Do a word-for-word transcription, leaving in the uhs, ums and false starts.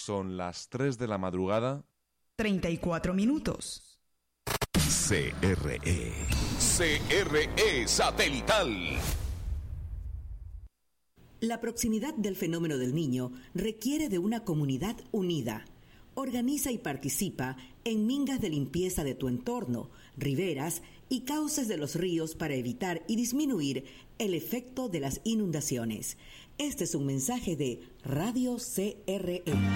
Son las tres de la madrugada. treinta y cuatro minutos. C R E. C R E Satelital. La proximidad del fenómeno del Niño requiere de una comunidad unida. Organiza y participa en mingas de limpieza de tu entorno, riberas y cauces de los ríos para evitar y disminuir el efecto de las inundaciones. Este es un mensaje de Radio C R E.